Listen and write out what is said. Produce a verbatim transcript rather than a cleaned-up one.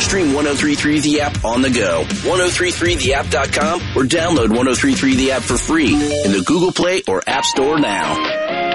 Stream one oh three point three The App on the go. ten thirty-three the app dot com or download ten thirty-three The App for free in the Google Play or App Store now.